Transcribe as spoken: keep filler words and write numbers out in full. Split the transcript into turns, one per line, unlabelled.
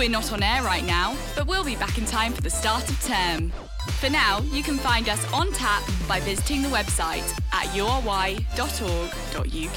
We're not on air right now, but we'll be back in time for the start of term. For now, you can find us on tap by visiting the website at u r y dot org dot u k.